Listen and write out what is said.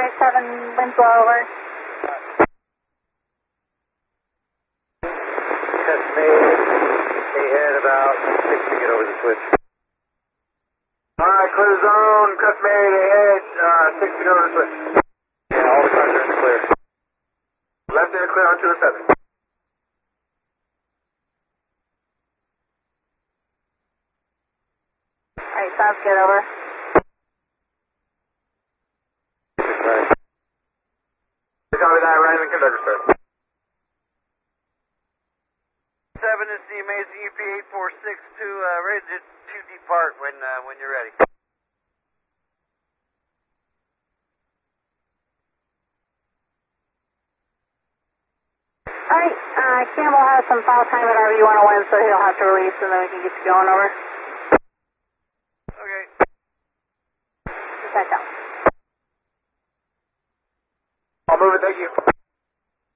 7, Winslow, over. Test made. They head about 6 to get over the switch. Alright, clear zone. Cut made ahead. 6 to go to the switch. Yeah, all the cars are in the clear. Left air clear on 207. Alright, sounds good, over. Copy that, right in the conductor, sir. 7 is the amazing UP8462, ready to depart when you're ready. Alright, Campbell has some fall time at RV101, so he'll have to release and then we can get you going, over. Okay. Just head down. I'll move it, thank you.